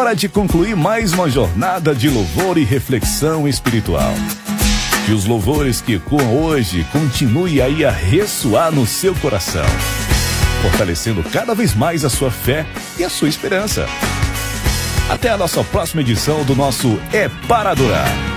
hora de concluir mais uma jornada de louvor e reflexão espiritual. Que os louvores que ecoam hoje continuem aí a ressoar no seu coração, fortalecendo cada vez mais a sua fé e a sua esperança. Até a nossa próxima edição do nosso É Para Adorar.